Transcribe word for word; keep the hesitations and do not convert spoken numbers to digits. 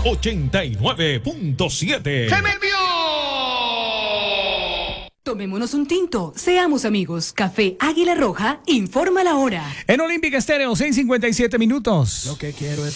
ochenta y nueve punto siete. ¡Se me envió! Tomémonos un tinto, seamos amigos. Café Águila Roja informa la hora. En Olímpica Estéreo, seis cincuenta y siete minutos. Lo que quiero es